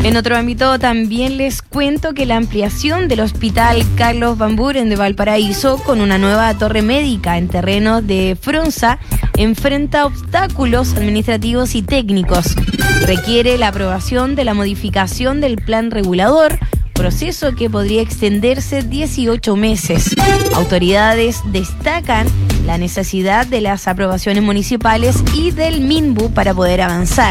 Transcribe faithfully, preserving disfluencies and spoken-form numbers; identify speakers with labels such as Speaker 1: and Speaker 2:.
Speaker 1: En otro ámbito, también les cuento que la ampliación del Hospital Carlos Van Buren de Valparaíso, con una nueva torre médica en terrenos de Fronza, enfrenta obstáculos administrativos y técnicos. Requiere la aprobación de la modificación del plan regulador, proceso que podría extenderse dieciocho meses. Autoridades destacan la necesidad de las aprobaciones municipales y del MINBU para poder avanzar.